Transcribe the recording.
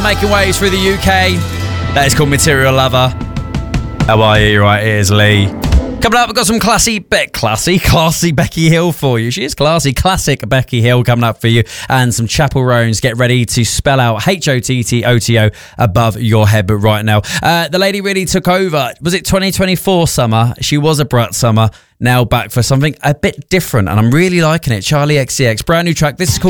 Making waves through the UK. That is called Material Lover. How are you? Right, here's Lee. Coming up, we've got some classy Becky Hill for you. She is classy, classic Becky Hill coming up for you. And some Chapel Roans. Get ready to spell out HOTTOTO above your head but right now. The lady really took over. Was it 2024 summer? She was a Brat summer. Now back for something a bit different. And I'm really liking it. Charlie XCX, brand new track. This is called